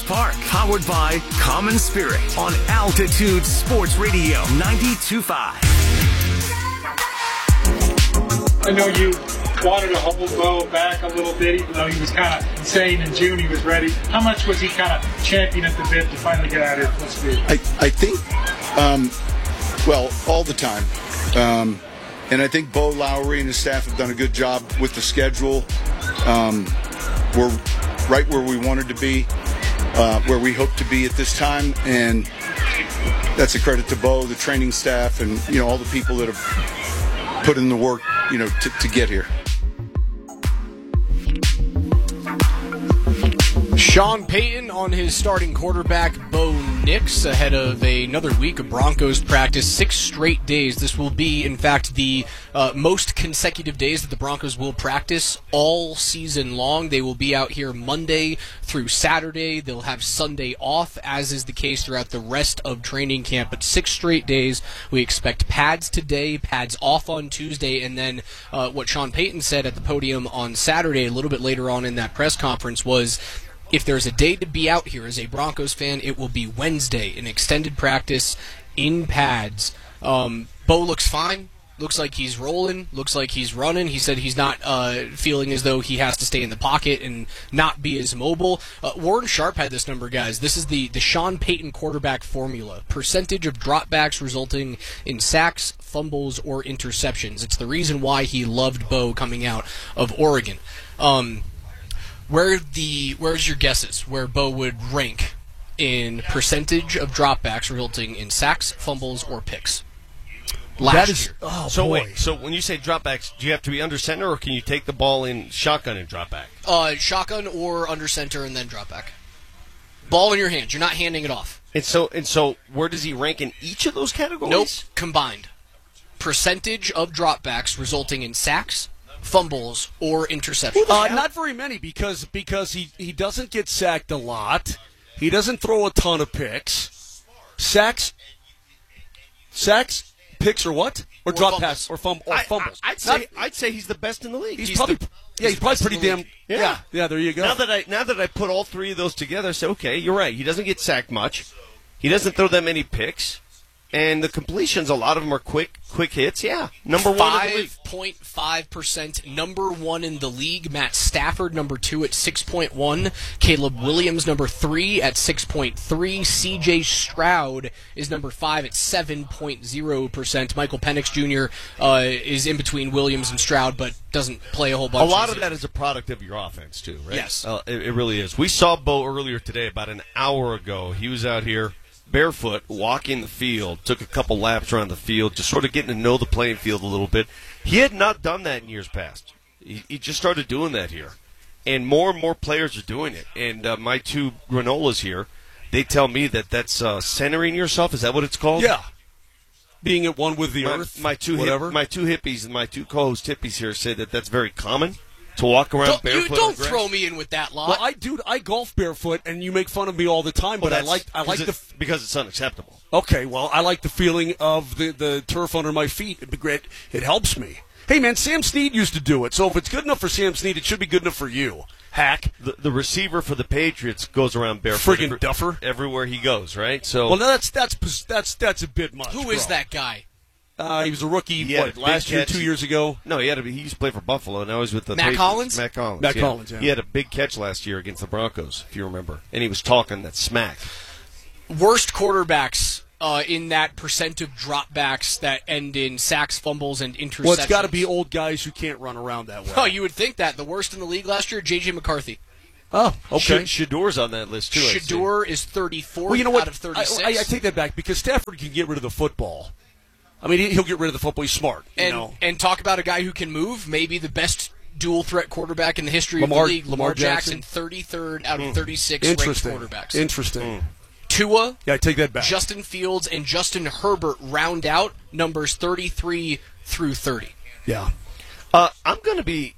Park. Powered by Common Spirit on Altitude Sports Radio 92.5. I know you wanted to hold Bo back a little bit, even though he was kind of saying in June he was ready. How much was he kind of champing at the bit to finally get out of here full speed? I think, all the time. And I think Bo Lowry and his staff have done a good job with the schedule. We're right where we wanted to be, where we hope to be at this time. And that's a credit to Bo, the training staff, and, all the people that have put in the work, to get here. Sean Payton on his starting quarterback, Bo Nix, ahead of another week of Broncos practice, 6 straight days. This will be, in fact, the most consecutive days that the Broncos will practice all season long. They will be out here Monday through Saturday. They'll have Sunday off, as is the case throughout the rest of training camp. But 6 straight days. We expect pads today, pads off on Tuesday, and then what Sean Payton said at the podium on Saturday, a little bit later on in that press conference, was if there's a day to be out here as a Broncos fan, it will be Wednesday, an extended practice in pads. Bo looks fine. Looks like he's rolling. Looks like he's running. He said he's not feeling as though he has to stay in the pocket and not be as mobile. Warren Sharp had this number, guys. This is the Sean Payton quarterback formula. Percentage of dropbacks resulting in sacks, fumbles, or interceptions. It's the reason why he loved Bo coming out of Oregon. Where's your guesses where Bo would rank in percentage of dropbacks resulting in sacks, fumbles, or picks? Last year. Wait, so when you say dropbacks, do you have to be under center, or can you take the ball in shotgun and drop back? Shotgun or under center and then drop back. Ball in your hands. You're not handing it off. And so where does he rank in each of those categories? Nope, combined. Percentage of dropbacks resulting in sacks, fumbles, or interceptions. Not very many because he doesn't get sacked a lot. He doesn't throw a ton of picks. Sacks, picks, or what? Or drop pass or fumbles. I'd say he's the best in the league. He's probably pretty damn. Yeah. There you go. Now that I put all 3 of those together, I say, okay, you're right. He doesn't get sacked much. He doesn't throw that many picks. And the completions, a lot of them are quick hits. Yeah, number 1 in the league. 5.5%, number 1 in the league. Matt Stafford, number 2 at 6.1. Caleb Williams, number 3 at 6.3. C.J. Stroud is number 5 at 7.0%. Michael Penix Jr. Is in between Williams and Stroud, but doesn't play a whole bunch. A lot of that is a product of your offense, too, right? Yes. It really is. We saw Bo earlier today, about an hour ago. He was out here barefoot, walking the field, took a couple laps around the field, just sort of getting to know the playing field a little bit. He had not done that in years past. He just started doing that here. And more players are doing it. And my 2 granolas here, they tell me that's centering yourself. Is that what it's called? Yeah. Being at one with the earth, my two hippies and my 2 co-host hippies here say that's very common. To walk around barefoot. Don't throw me in with that lot. Well, I golf barefoot, and you make fun of me all the time. But because it's unacceptable. Okay, well, I like the feeling of the turf under my feet. It helps me. Hey, man, Sam Snead used to do it. So if it's good enough for Sam Snead, it should be good enough for you. Hack. The receiver for the Patriots goes around barefoot. Friggin' duffer. Everywhere he goes, right? So. Well, that's a bit much. Who is that guy? He was a rookie, last year, 2 years ago? No, he used to play for Buffalo, and now he's with the Matt Patriots. Collins? Matt Collins, yeah. He had a big catch last year against the Broncos, if you remember. And he was talking that smack. Worst quarterbacks in that percent of dropbacks that end in sacks, fumbles, and interceptions. Well, it's got to be old guys who can't run around that way. Oh, you would think that. The worst in the league last year, J.J. McCarthy. Oh, okay. Shador's on that list, too. Shador is 34th out of 36. I take that back, because Stafford can get rid of the football. I mean, he'll get rid of the football. He's smart. And talk about a guy who can move, maybe the best dual-threat quarterback in the history of the league. Lamar Jackson, 33rd out of 36 ranked quarterbacks. Interesting. Tua, I take that back. Justin Fields, and Justin Herbert round out numbers 33 through 30. Yeah. I'm going to be...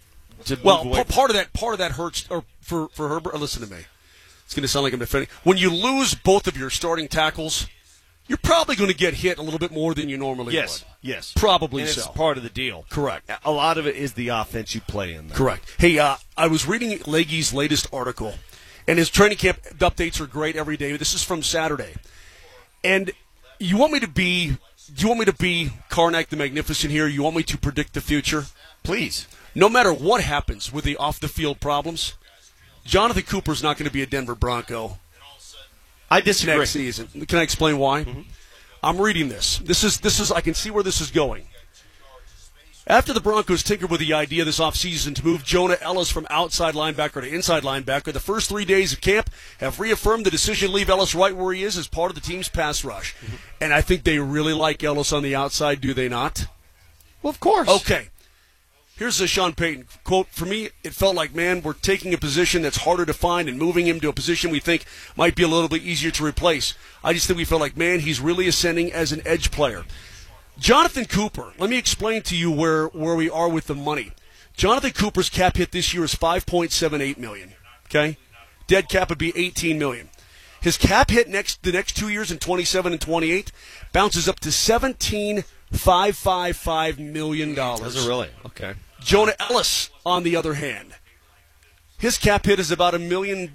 part of that hurts for Herbert. Listen to me. It's going to sound like I'm defending. When you lose both of your starting tackles, you're probably going to get hit a little bit more than you normally would. Yes. Probably and so. It's part of the deal. Correct. A lot of it is the offense you play in, though. Correct. Hey, I was reading Leahy's latest article, And his training camp updates are great every day. This is from Saturday. And you want me to be Karnak the Magnificent here? You want me to predict the future? Please. No matter what happens with the off-the-field problems, Jonathan Cooper's not going to be a Denver Bronco. I disagree. Next season. Can I explain why? Mm-hmm. I'm reading this. This is. I can see where this is going. After the Broncos tinkered with the idea this offseason to move Jonah Ellis from outside linebacker to inside linebacker, the first 3 days of camp have reaffirmed the decision to leave Ellis right where he is as part of the team's pass rush. Mm-hmm. And I think they really like Ellis on the outside, do they not? Well, of course. Okay. Here's a Sean Payton quote. For me, it felt like, man, we're taking a position that's harder to find and moving him to a position we think might be a little bit easier to replace. I just think we felt like, man, he's really ascending as an edge player. Jonathan Cooper, let me explain to you where we are with the money. Jonathan Cooper's cap hit this year is $5.78 million. Okay? Dead cap would be $18 million. His cap hit the next 2 years in 27 and 28 bounces up to $17.555 million. Does it really? Okay. Jonah Ellis, on the other hand, his cap hit is about $1.6 million.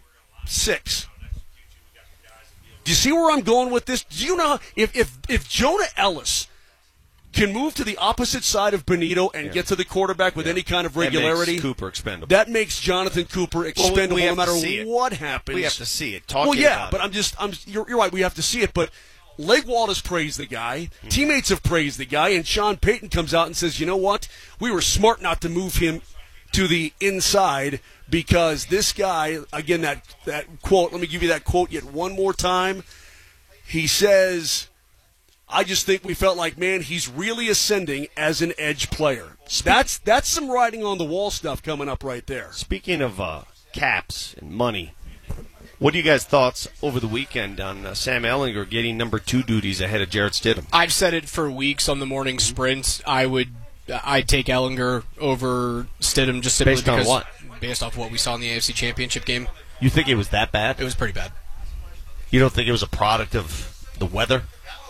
Do you see where I'm going with this? Do you know if Jonah Ellis can move to the opposite side of Benito and get to the quarterback with any kind of regularity, that makes Cooper expendable. That makes Jonathan Cooper expendable no matter what happens. We have to see it. You're right. We have to see it. But Legwald has praised the guy. Mm-hmm. Teammates have praised the guy. And Sean Payton comes out and says, you know what? We were smart not to move him to the inside because this guy, again, that quote, let me give you that quote yet one more time. He says, I just think we felt like, man, he's really ascending as an edge player. That's some writing on the wall stuff coming up right there. Speaking of caps and money, what are you guys' thoughts over the weekend on Sam Ehlinger getting number 2 duties ahead of Jarrett Stidham? I've said it for weeks on the morning sprints. I'd take Ehlinger over Stidham just simply based on what? Based off what we saw in the AFC Championship game. You think it was that bad? It was pretty bad. You don't think it was a product of the weather?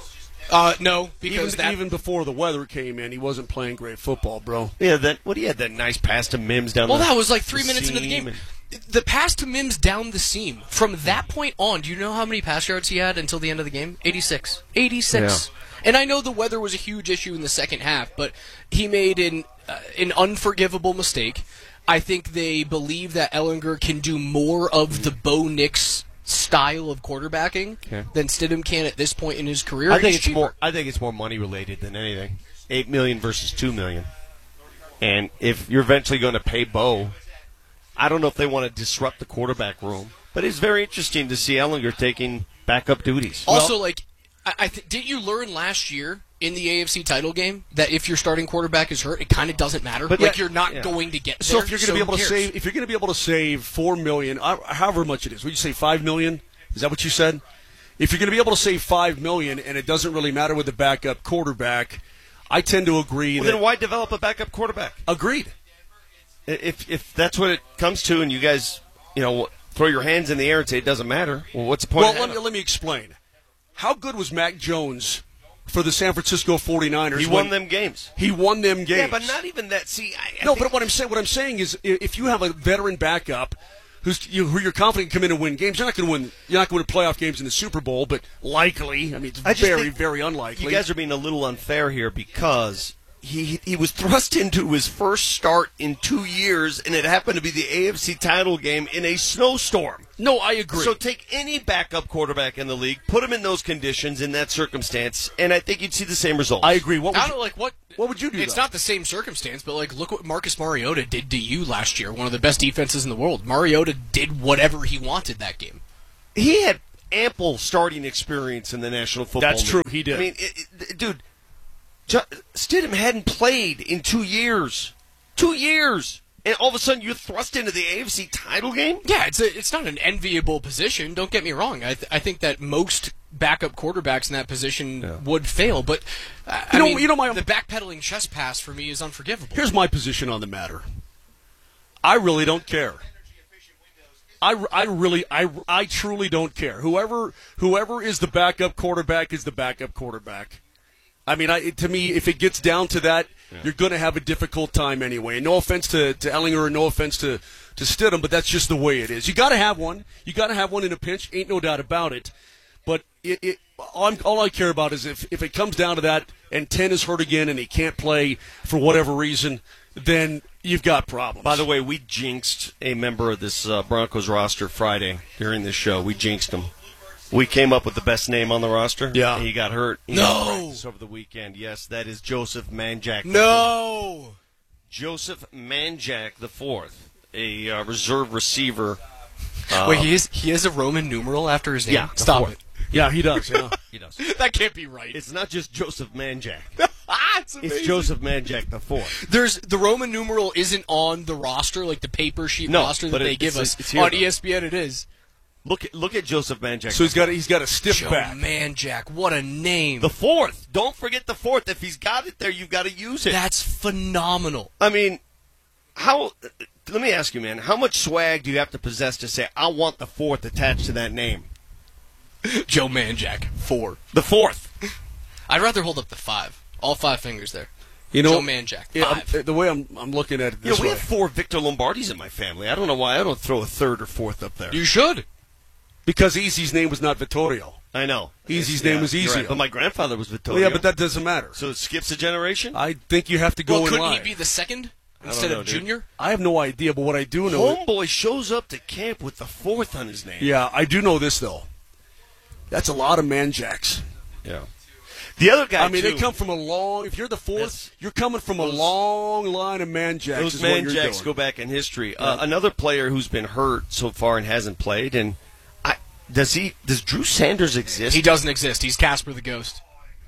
No, because even before the weather came in, he wasn't playing great football, bro. Yeah, he had that nice pass to Mims down that was like 3 minutes into the game. The pass to Mims down the seam. From that point on, do you know how many pass yards he had until the end of the game? 86. 86. Yeah. And I know the weather was a huge issue in the second half, but he made an unforgivable mistake. I think they believe that Ehlinger can do more of the Bo Nix style of quarterbacking than Stidham can at this point in his career. I think it's more money related than anything. $8 million versus $2 million. And if you're eventually going to pay Bo, I don't know if they want to disrupt the quarterback room, but it's very interesting to see Ehlinger taking backup duties. Also, didn't you learn last year in the AFC title game that if your starting quarterback is hurt, it kind of doesn't matter. But you're not going to get there. So if you're going to be able to save, $4 million, however much it is, would you say $5 million? Is that what you said? If you're going to be able to save $5 million and it doesn't really matter with the backup quarterback, I tend to agree. Then why develop a backup quarterback? Agreed. If that's what it comes to, and you guys, throw your hands in the air and say it doesn't matter, well, what's the point? Well, let me explain. How good was Mac Jones for the San Francisco 49ers? He won them games. Yeah, but not even that. See, but what I'm saying is, if you have a veteran backup who you're confident can come in and win games, you're not going to win playoff games in the Super Bowl, but likely. I mean, it's very, very unlikely. You guys are being a little unfair here because he was thrust into his first start in 2 years, and it happened to be the AFC title game in a snowstorm. No, I agree. So take any backup quarterback in the league, put him in those conditions, in that circumstance, and I think you'd see the same results. I agree. What would you do? It's not the same circumstance, but look what Marcus Mariota did to you last year, one of the best defenses in the world. Mariota did whatever he wanted that game. He had ample starting experience in the National Football League. That's true, he did. I mean, dude, Stidham hadn't played in 2 years. 2 years. And all of a sudden you're thrust into the AFC title game? Yeah, it's not an enviable position. Don't get me wrong. I think that most backup quarterbacks in that position would fail. But, the backpedaling chest pass for me is unforgivable. Here's my position on the matter. I really don't care. I truly don't care. Whoever is the backup quarterback is the backup quarterback. I mean, to me, if it gets down to that, you're going to have a difficult time anyway. And no offense to Ellinger, and no offense to Stidham, but that's just the way it is. You got to have one. You got to have one in a pinch. Ain't no doubt about it. But all I care about is if it comes down to that and 10 is hurt again and he can't play for whatever reason, then you've got problems. By the way, we jinxed a member of this Broncos roster Friday during this show. We jinxed him. We came up with the best name on the roster. Yeah. And he got hurt. No. Over the weekend. Yes, that is Joseph Manjack. No. Joseph Manjack IV, a reserve receiver. Wait, he has a Roman numeral after his name? Yeah. Stop it. Yeah, he does. Yeah. He does. That can't be right. It's not just Joseph Manjack. It's It's Joseph Manjack IV. There's the Roman numeral isn't on the roster, like the paper sheet roster that they give us. It's here, on though. ESPN it is. Look at Joseph Manjack. So he's got a stiff Joe back. Manjack, what a name. The fourth. Don't forget the fourth. If he's got it there, you've got to use it. That's phenomenal. I mean, let me ask you, man, how much swag do you have to possess to say, I want the fourth attached to that name? Joe Manjack, 4. The fourth. I'd rather hold up the 5. All 5 fingers there. You know, Joe Manjack, 5. The way I'm looking at it this we way. have 4 Victor Lombardis in my family. I don't know why I don't throw a third or fourth up there. You should. Because Easy's name was not Vittorio. I know. Easy's name was Easy. Right. But my grandfather was Vittorio. Well, yeah, but that doesn't matter. So it skips a generation? I think you have to go in couldn't line. he be the second instead of Junior? I have no idea, but what I do know... Homeboy shows up to camp with the fourth on his name. Yeah, I do know this, though. That's a lot of Manjacks. Yeah. The other guy, they come from a long... If you're the fourth, you're coming from a long line of Manjacks. Those Manjacks go back in history. Another player who's been hurt so far and hasn't played, and does Drew Sanders exist? He doesn't exist. He's Casper the Ghost.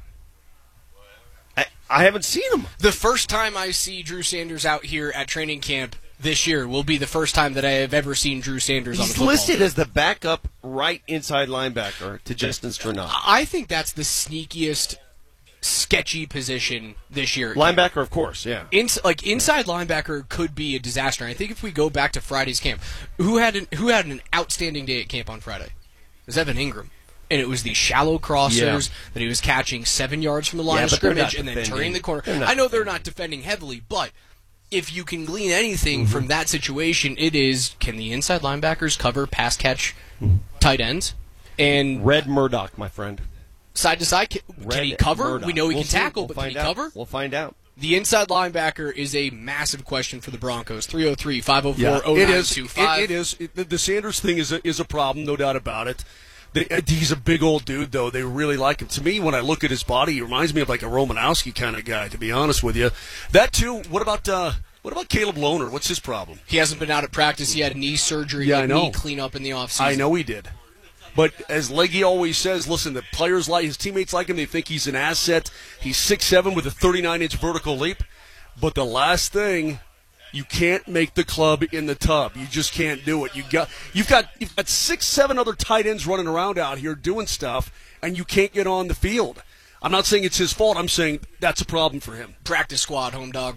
I haven't seen him. The first time I see Drew Sanders out here at training camp this year will be the first time that I have ever seen Drew Sanders on the football He's listed field. as the backup right inside linebacker to Justin Strnad. I think that's the sneakiest, sketchy position this year. Linebacker, of course, yeah. Inside linebacker could be a disaster. I think if we go back to Friday's camp, who had an outstanding day at camp on Friday? It was Evan Ingram. And it was these shallow crossers that he was catching 7 yards from the line of scrimmage and then turning the corner. I know they're not defending heavily, but if you can glean anything from that situation, it is, can the inside linebackers cover pass catch tight ends? And Red Murdoch, my friend. Side to side, can he cover? Murdoch. We know he We'll can see. tackle, We'll but can he find out. cover? We'll find out. The inside linebacker is a massive question for the Broncos. 303-504-0925. It is. The Sanders thing is a problem, no doubt about it. He's a big old dude, though. They really like him. To me, when I look at his body, he reminds me of like a Romanowski kind of guy, to be honest with you. That, too, what about Caleb Lohner? What's his problem? He hasn't been out at practice. He had knee surgery, knee cleanup in the offseason. I know he did. But as Leggy always says, listen, the players like his teammates like him. They think he's an asset. He's 6'7" with a 39-inch vertical leap. But the last thing, you can't make the club in the tub. You just can't do it. You've got 6-7 other tight ends running around out here doing stuff, and you can't get on the field. I'm not saying it's his fault. I'm saying that's a problem for him. Practice squad, home dog.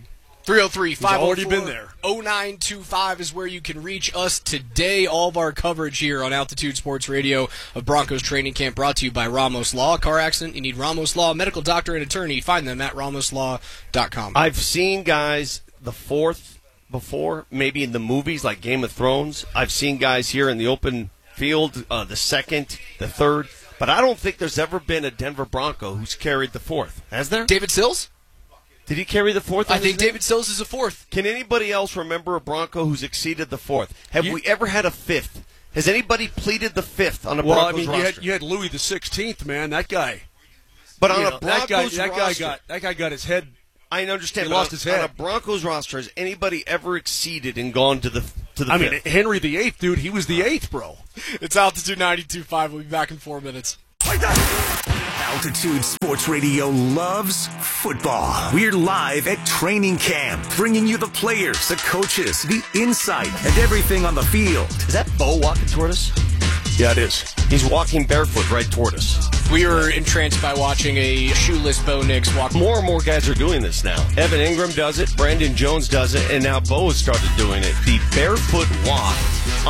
303-504-0925 is where you can reach us today. All of our coverage here on Altitude Sports Radio of Broncos Training Camp brought to you by Ramos Law. Car accident, you need Ramos Law, medical doctor and attorney. Find them at ramoslaw.com. I've seen guys the fourth before, maybe in the movies like Game of Thrones. I've seen guys here in the open field, the second, the third. But I don't think there's ever been a Denver Bronco who's carried the fourth. Has there? David Sills? Did he carry the fourth? I think David Sills is a fourth. Can anybody else remember a Bronco who's exceeded the fourth? Have we ever had a fifth? Has anybody pleaded the fifth on a Broncos roster? You had Louis the 16th, man. That guy. But on a Broncos roster, that guy got his head. I understand. He lost his head. On a Broncos roster, has anybody ever exceeded and gone to the fifth? I mean, Henry the 8th, dude. He was the 8th, bro. It's Altitude 92.5. We'll be back in 4 minutes. Altitude Sports Radio loves football. We're live at training camp, bringing you the players, the coaches, the insight, and everything on the field. Is that Bo walking toward us? Yeah, it is. He's walking barefoot right toward us. We were entranced by watching a shoeless Bo Nix walk. More and more guys are doing this now. Evan Ingram does it, Brandon Jones does it, and now Bo has started doing it. The barefoot walk